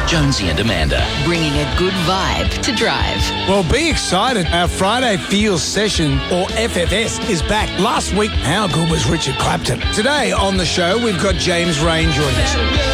Jonesy and Amanda. Bringing a good vibe to drive. Well, be excited. Our Friday Feels Session, or FFS, is back. Last week, how good was Richard Clapton? Today on the show, we've got James Rain joining us.